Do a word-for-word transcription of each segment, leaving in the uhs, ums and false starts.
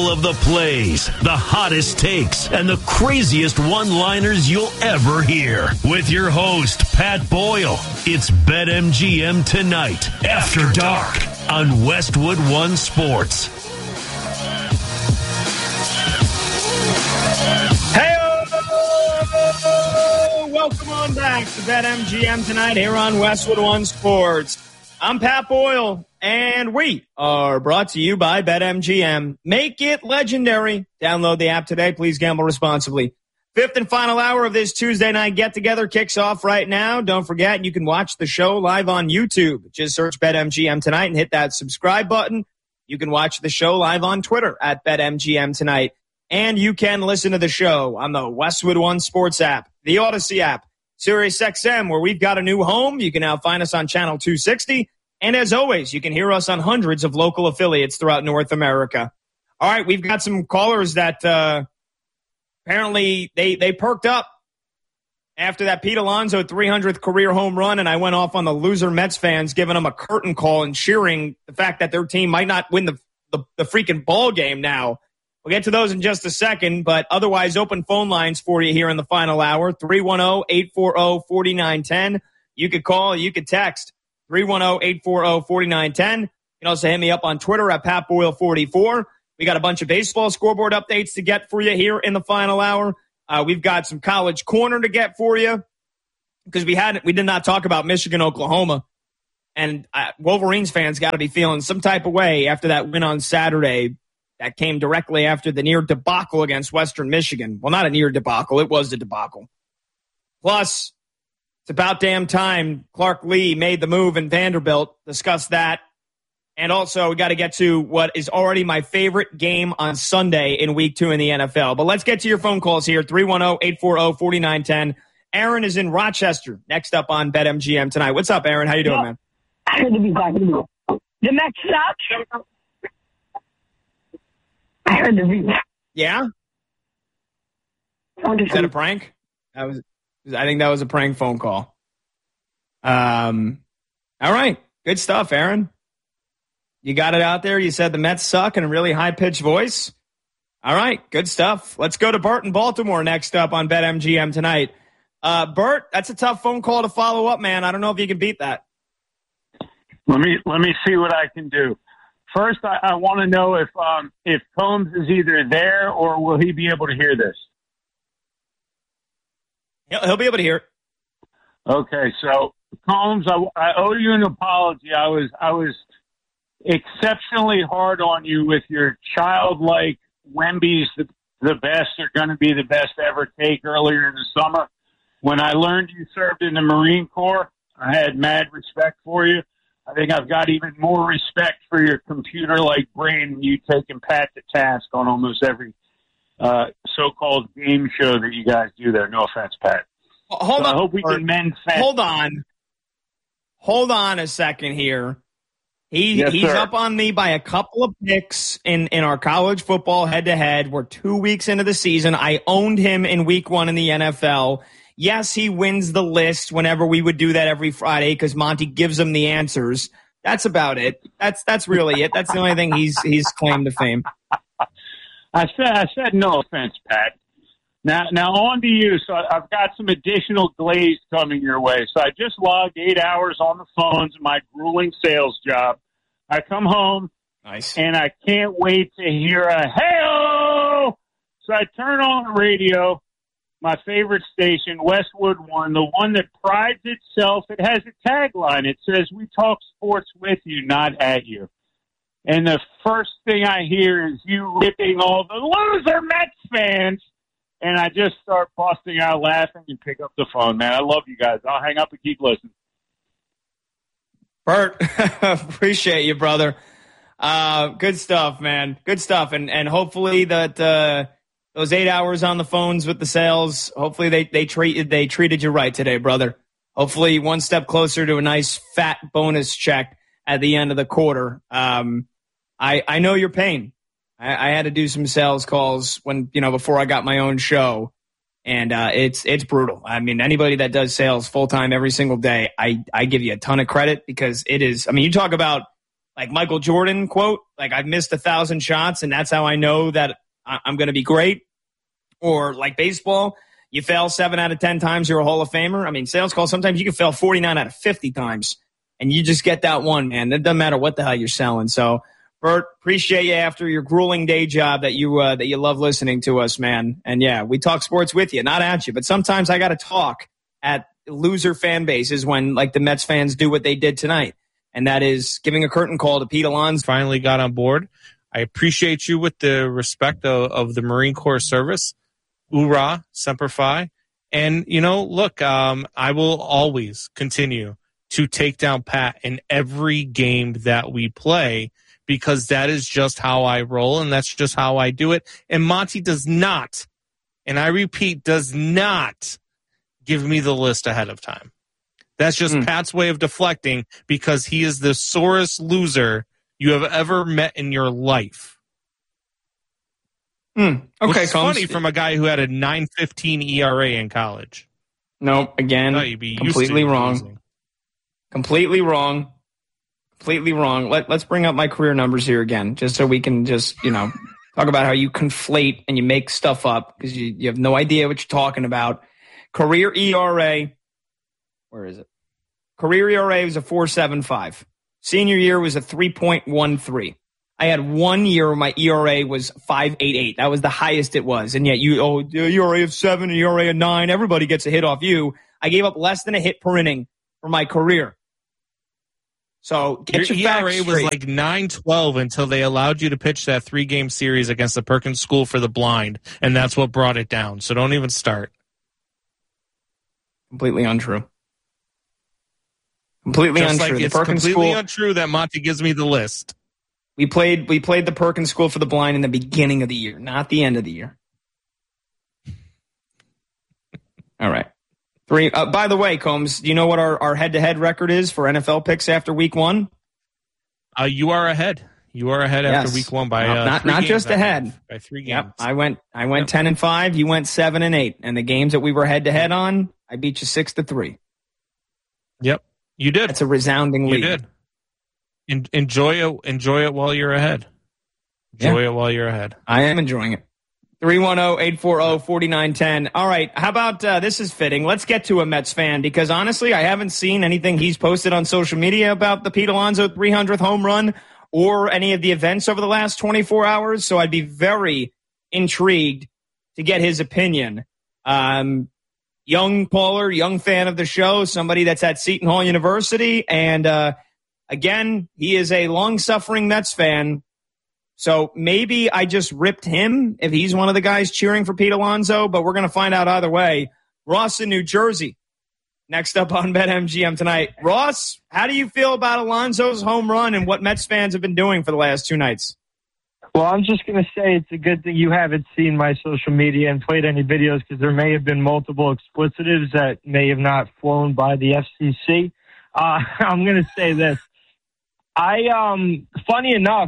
Full of the plays, the hottest takes, and the craziest one-liners you'll ever hear. With your host, Pat Boyle. It's BetMGM Tonight, After Dark, on Westwood One Sports. Hey, welcome on back to BetMGM Tonight here on Westwood One Sports. I'm Pat Boyle, and we are brought to you by BetMGM. Make it legendary. Download the app today. Please gamble responsibly. Fifth and final hour of this Tuesday night get-together kicks off right now. Don't forget, you can watch the show live on YouTube. Just search BetMGM Tonight and hit that subscribe button. You can watch the show live on Twitter at BetMGM Tonight. And you can listen to the show on the Westwood One Sports app, the Odyssey app, SiriusXM, where we've got a new home. You can now find us on Channel two sixty. And as always, you can hear us on hundreds of local affiliates throughout North America. All right, we've got some callers that uh, apparently they, they perked up after that Pete Alonso three hundredth career home run, and I went off on the loser Mets fans, giving them a curtain call and cheering the fact that their team might not win the, the, the freaking ball game now. We'll get to those in just a second, but otherwise, open phone lines for you here in the final hour, three one zero, eight four zero, four nine one zero. You could call, you could text, three one zero, eight four zero, four nine one zero. You can also hit me up on Twitter at Pat Boyle forty-four. We got a bunch of baseball scoreboard updates to get for you here in the final hour. Uh, we've got some college corner to get for you because we had we did not talk about Michigan, Oklahoma. And uh, Wolverines fans got to be feeling some type of way after that win on Saturday. That came directly after the near debacle against Western Michigan. Well, not a near debacle. It was a debacle. Plus, it's about damn time Clark Lee made the move in Vanderbilt. Discuss that. And also, we got to get to what is already my favorite game on Sunday in week two in the N F L. But let's get to your phone calls here. three one zero, eight four zero, four nine one zero. Aaron is in Rochester. Next up on BetMGM Tonight. What's up, Aaron? How you doing, man? I heard the beat back. The Mets suck. I heard the beat. Yeah? Is that a prank? That was. I think that was a prank phone call. Um. All right. Good stuff, Aaron. You got it out there. You said the Mets suck in a really high-pitched voice. All right. Good stuff. Let's go to Bert in Baltimore next up on BetMGM Tonight. Uh, Bert, that's a tough phone call to follow up, man. I don't know if you can beat that. Let me let me see what I can do. First, I, I want to know if um, if Combs is either there or will he be able to hear this? He'll, he'll be able to hear it. Okay, so Combs, I, I owe you an apology. I was I was exceptionally hard on you with your childlike Wemby's the, the best are going to be the best ever take earlier in the summer. When I learned you served in the Marine Corps, I had mad respect for you. I think I've got even more respect for your computer-like brain than you taking Pat to task on almost every uh, so-called game show that you guys do there. No offense, Pat. Hold so on. I hope we or, can mend fence. Hold on. Hold on a second here. He yes, He's sir. up on me by a couple of picks in, in our college football head-to-head. We're two weeks into the season. I owned him in week one in the N F L. Yes, he wins the list whenever we would do that every Friday because Monty gives him the answers. That's about it. That's that's really it. That's the only thing he's he's claimed to fame. I said I said no offense, Pat. Now now on to you. So I've got some additional glaze coming your way. So I just logged eight hours on the phones in my grueling sales job. I come home, nice, and I can't wait to hear a hey-o! So I turn on the radio. My favorite station, Westwood One, the one that prides itself. It has a tagline. It says, "We talk sports with you, not at you." And the first thing I hear is you ripping all the loser Mets fans. And I just start busting out laughing and pick up the phone, man. I love you guys. I'll hang up and keep listening. Bert, appreciate you, brother. Uh, good stuff, man. Good stuff. And and hopefully that uh, those eight hours on the phones with the sales, hopefully they, they treated they treated you right today, brother. Hopefully one step closer to a nice fat bonus check at the end of the quarter. Um, I, I know your pain. I, I had to do some sales calls when, you know, before I got my own show. And uh, it's it's brutal. I mean, anybody that does sales full time every single day, I, I give you a ton of credit because it is. I mean, you talk about like Michael Jordan quote, like I've missed a thousand shots and that's how I know that I'm going to be great. Or like baseball, you fail seven out of ten times, you're a Hall of Famer. I mean, sales call, sometimes you can fail forty-nine out of fifty times and you just get that one, man. It doesn't matter what the hell you're selling. So, Bert, appreciate you after your grueling day job that you uh, that you love listening to us, man. And yeah, we talk sports with you, not at you. But sometimes I got to talk at loser fan bases when like the Mets fans do what they did tonight, and that is giving a curtain call to Pete Alonso. Finally got on board. I appreciate you with the respect of, of the Marine Corps service. Hoorah, Semper Fi. And, you know, look, um, I will always continue to take down Pat in every game that we play because that is just how I roll and that's just how I do it. And Monty does not, and I repeat, does not give me the list ahead of time. That's just mm. Pat's way of deflecting because he is the sorest loser you have ever met in your life. Mm, okay, which is Combs. funny from a guy who had a nine fifteen E R A in college. No, again, completely wrong. Losing. Completely wrong. Completely wrong. Let, let's bring up my career numbers here again, just so we can just, you know, talk about how you conflate and you make stuff up because you, you have no idea what you're talking about. Career E R A, where is it? Career E R A was a four point seven five. Senior year was a three point one three. I had one year where my E R A was five point eight eight. That was the highest it was. And yet you, oh, E R A of seven, E R A of nine. Everybody gets a hit off you. I gave up less than a hit per inning for my career. So get your, your E R A facts was straight. like nine twelve until they allowed you to pitch that three-game series against the Perkins School for the Blind, and that's what brought it down. So don't even start. Completely untrue. Completely Just untrue. Like the it's Perkins completely School, untrue that Monty gives me the list. We played we played the Perkins School for the Blind in the beginning of the year, not the end of the year. All right. Three. Uh, by the way, Combs, do you know what our, our head-to-head record is for N F L picks after week one? Uh, you are ahead. You are ahead yes. after week one by no, uh, not three not games, just ahead by three games. Yep. I went I went yep. ten and five. You went seven and eight, and the games that we were head-to-head on, I beat you six to three. Yep, you did. That's a resounding lead. You did. En- enjoy it. Enjoy it while you're ahead. Enjoy yeah. it while you're ahead. I am enjoying it. three one zero, eight four zero, four nine one zero. All right, how about uh, this is fitting. Let's get to a Mets fan because honestly, I haven't seen anything he's posted on social media about the Pete Alonso three hundredth home run or any of the events over the last twenty-four hours. So I'd be very intrigued to get his opinion. Um, young caller, young fan of the show, somebody that's at Seton Hall University. And uh, again, he is a long-suffering Mets fan. So maybe I just ripped him if he's one of the guys cheering for Pete Alonso, but we're going to find out either way. Ross in New Jersey, next up on BetMGM tonight. Ross, how do you feel about Alonso's home run and what Mets fans have been doing for the last two nights? Well, I'm just going to say it's a good thing you haven't seen my social media and played any videos because there may have been multiple explicitives that may have not flown by the F C C. Uh, I'm going to say this. I, um, funny enough,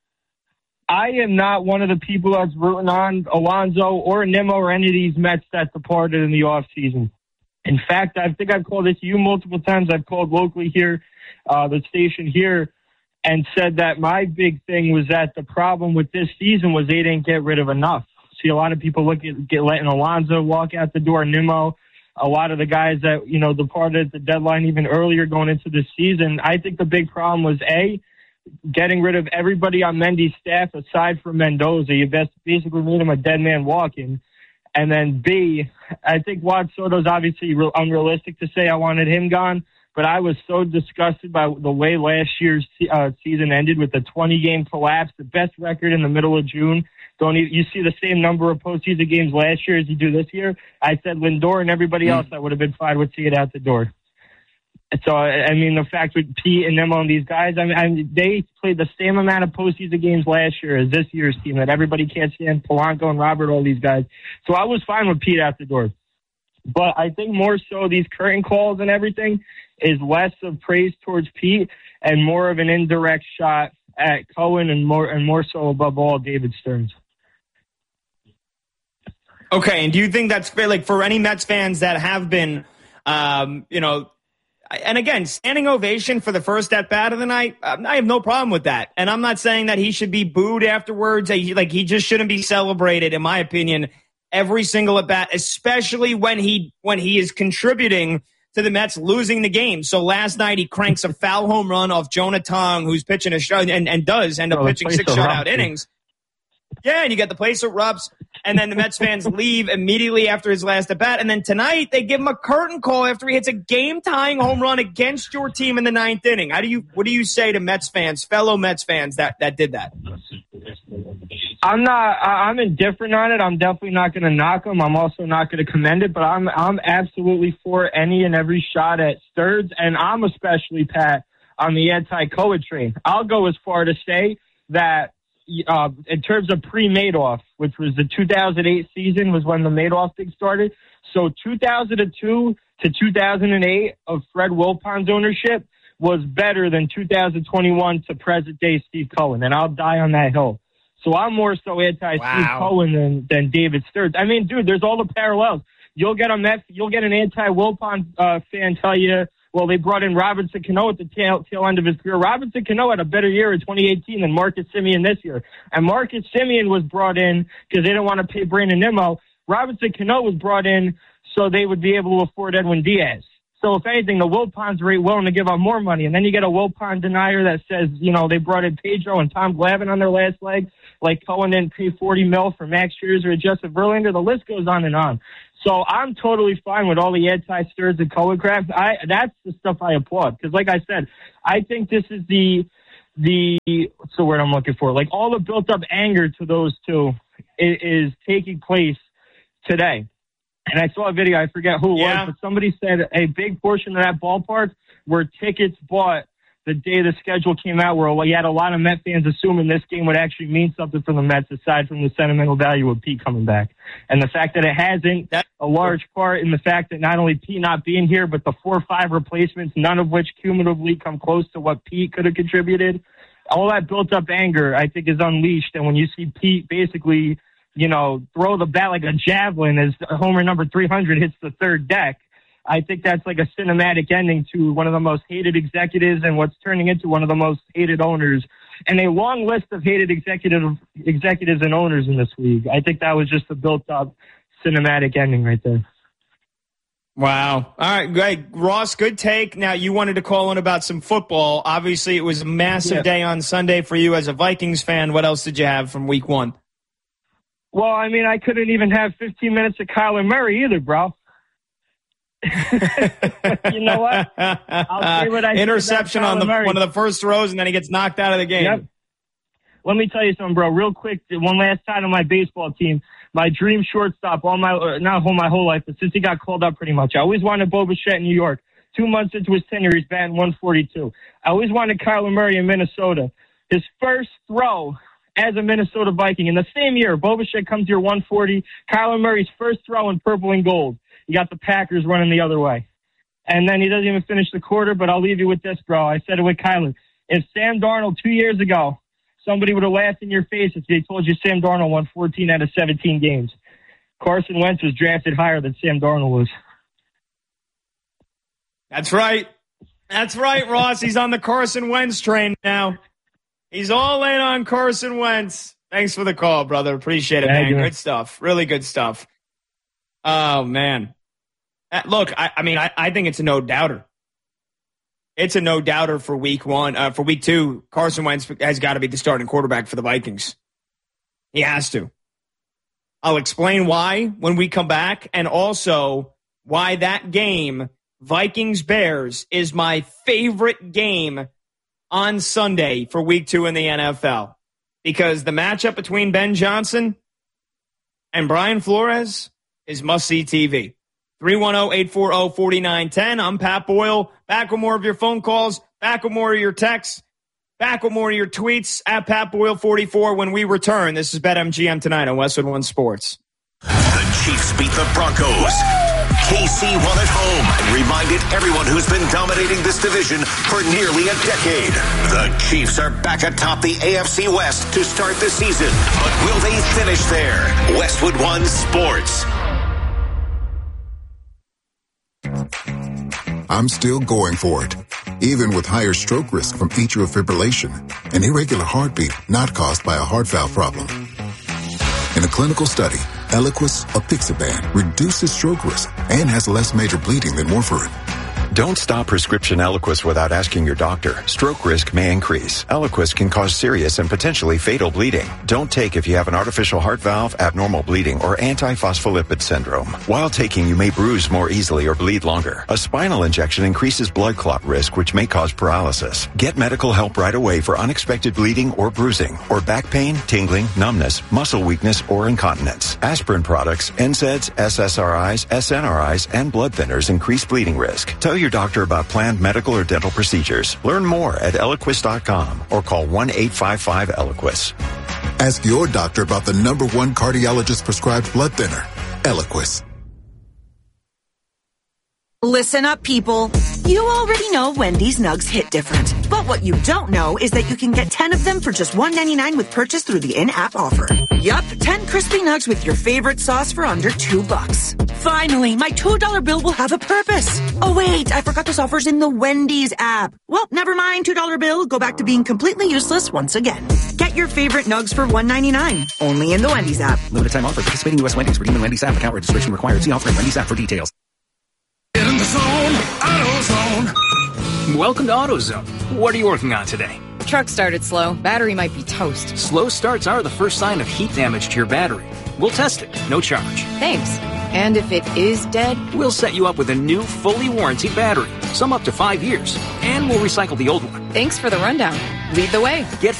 I am not one of the people that's rooting on Alonso or Nimmo or any of these Mets that departed in the offseason. In fact, I think I've called it to you multiple times. I've called locally here, uh, the station here, and said that my big thing was that the problem with this season was they didn't get rid of enough. See, a lot of people look at get letting Alonso walk out the door, Nimmo, a lot of the guys that, you know, departed at the deadline even earlier going into the season. I think the big problem was, A, getting rid of everybody on Mendy's staff aside from Mendoza. You best basically made him a dead man walking. And then B, I think Juan Soto's obviously real unrealistic to say I wanted him gone, but I was so disgusted by the way last year's uh, season ended with the twenty-game collapse, the best record in the middle of June. Don't you, you see the same number of postseason games last year as you do this year? I said Lindor and everybody else, I would have been fine with seeing it out the door. So, I mean, the fact with Pete and Nimmo and these guys, I mean, I mean, they played the same amount of postseason games last year as this year's team that everybody can't stand, Polanco and Robert, all these guys. So I was fine with Pete out the door. But I think more so these curtain calls and everything is less of praise towards Pete and more of an indirect shot at Cohen and more and more so above all David Stearns. Okay, and do you think that's fair? Like for any Mets fans that have been, um, you know, And again, standing ovation for the first at bat of the night, I have no problem with that. And I'm not saying that he should be booed afterwards. Like, he just shouldn't be celebrated, in my opinion, every single at bat, especially when he when he is contributing to the Mets losing the game. So last night he cranks a foul home run off Jonah Tong, who's pitching a show and, and does end up oh, pitching six shutout innings. Yeah, and you get the place erupts, and then the Mets fans leave immediately after his last at bat. And then tonight they give him a curtain call after he hits a game-tying home run against your team in the ninth inning. How do you? What do you say to Mets fans, fellow Mets fans that that did that? I'm not. I'm indifferent on it. I'm definitely not going to knock him. I'm also not going to commend it. But I'm I'm absolutely for any and every shot at Sturds, and I'm especially, Pat, on the anti-Cohen train. I'll go as far to say that. Uh, in terms of pre-Madoff, which was the two thousand eight season, was when the Madoff thing started. So two thousand two to two thousand eight of Fred Wilpond's ownership was better than two thousand twenty-one to present-day Steve Cohen, and I'll die on that hill. So I'm more so anti-Steve wow. Cohen than, than David Sturds. I mean, dude, there's all the parallels. You'll get a Met, you'll get an anti-Wilpond uh, fan tell you, well, they brought in Robinson Cano at the tail, tail end of his career. Robinson Cano had a better year in twenty eighteen than Marcus Semien this year. And Marcus Semien was brought in because they didn't want to pay Brandon Nimmo. Robinson Cano was brought in so they would be able to afford Edwin Diaz. So if anything, the Wilponds are willing to give up more money. And then you get a Wilpond denier that says, you know, they brought in Pedro and Tom Glavine on their last leg. Like Cohen didn't pay forty mil for Max Scherzer and Justin Verlander. The list goes on and on. So I'm totally fine with all the anti-Sturds and Cohen crap. I that's the stuff I applaud because, like I said, I think this is the the what's the word I'm looking for? Like all the built-up anger to those two is, is taking place today. And I saw a video, I forget who it yeah. was, but somebody said a big portion of that ballpark were tickets bought the day the schedule came out, where you had a lot of Met fans assuming this game would actually mean something for the Mets aside from the sentimental value of Pete coming back. And the fact that it hasn't, that's a large part in the fact that not only Pete not being here, but the four or five replacements, none of which cumulatively come close to what Pete could have contributed. All that built-up anger, I think, is unleashed. And when you see Pete basically, you know, throw the bat like a javelin as homer number three hundred hits the third deck, I think that's like a cinematic ending to one of the most hated executives and what's turning into one of the most hated owners, and a long list of hated executive executives and owners in this league. I think that was just a built-up cinematic ending right there. Wow. All right, great. Ross, good take. Now, you wanted to call in about some football. Obviously, it was a massive yeah. day on Sunday for you as a Vikings fan. What else did you have from week one? Well, I mean, I couldn't even have fifteen minutes of Kyler Murray either, bro. You know what? I'll say what I Interception on the, one of the first throws, and then he gets knocked out of the game. Yep. Let me tell you something, bro. Real quick, one last time on my baseball team, my dream shortstop, all my not whole my whole life, but since he got called up pretty much, I always wanted Bo Bichette in New York. Two months into his tenure, he's batting one forty-two. I always wanted Kyler Murray in Minnesota. His first throw as a Minnesota Viking in the same year, Bo Bichette comes here one forty. Kyler Murray's first throw in purple and gold. You got the Packers running the other way. And then he doesn't even finish the quarter, but I'll leave you with this, bro. I said it with Kyler. If Sam Darnold two years ago, somebody would have laughed in your face if they told you Sam Darnold won fourteen out of seventeen games. Carson Wentz was drafted higher than Sam Darnold was. That's right. That's right, Ross. He's on the Carson Wentz train now. He's all in on Carson Wentz. Thanks for the call, brother. Appreciate it, man. Good stuff. Really good stuff. Oh, man. Look, I, I mean, I, I think it's a no-doubter. It's a no-doubter for week one. Uh, for week two, Carson Wentz has got to be the starting quarterback for the Vikings. He has to. I'll explain why when we come back, and also why that game, Vikings-Bears, is my favorite game on Sunday for week two in the N F L. Because the matchup between Ben Johnson and Brian Flores is must-see T V. three one zero, eight four zero, four nine one zero. I'm Pat Boyle. Back with more of your phone calls. Back with more of your texts. Back with more of your tweets at Pat Boyle forty-four when we return. This is BetMGM tonight on Westwood One Sports. The Chiefs beat the Broncos. K C won at home and reminded everyone who's been dominating this division for nearly a decade. The Chiefs are back atop the A F C West to start the season. But will they finish there? Westwood One Sports. I'm still going for it, even with higher stroke risk from atrial fibrillation, an irregular heartbeat not caused by a heart valve problem. In a clinical study, Eliquis apixaban reduces stroke risk and has less major bleeding than warfarin. Don't stop prescription Eliquis without asking your doctor. Stroke risk may increase. Eliquis can cause serious and potentially fatal bleeding. Don't take if you have an artificial heart valve, abnormal bleeding, or antiphospholipid syndrome. While taking, you may bruise more easily or bleed longer. A spinal injection increases blood clot risk, which may cause paralysis. Get medical help right away for unexpected bleeding or bruising, or back pain, tingling, numbness, muscle weakness, or incontinence. Aspirin products, N SAIDs, S S R Is, S N R Is, and blood thinners increase bleeding risk. Tell your doctor about planned medical or dental procedures. Learn more at Eliquis dot com or call one eight five five Eliquis. Ask your doctor about the number one cardiologist prescribed blood thinner, Eliquis. Listen up, people. You already know Wendy's Nugs hit different. But what you don't know is that you can get ten of them for just one ninety-nine with purchase through the in-app offer. Yup, ten crispy nugs with your favorite sauce for under two bucks. Finally, my two dollar bill will have a purpose. Oh wait, I forgot this offer's in the Wendy's app. Well, never mind, two dollar bill. Go back to being completely useless once again. Get your favorite nugs for one ninety-nine. Only in the Wendy's app. Limited time offer. Participating U S Wendy's. Redeem in Wendy's app. Account registration required. See offer in Wendy's app for details. Get in the zone. AutoZone. Welcome to AutoZone. What are you working on today? Truck started slow. Battery might be toast. Slow starts are the first sign of heat damage to your battery. We'll test it. No charge. Thanks. And if it is dead? We'll set you up with a new, fully warranted battery. Some up to five years. And we'll recycle the old one. Thanks for the rundown. Lead the way. Get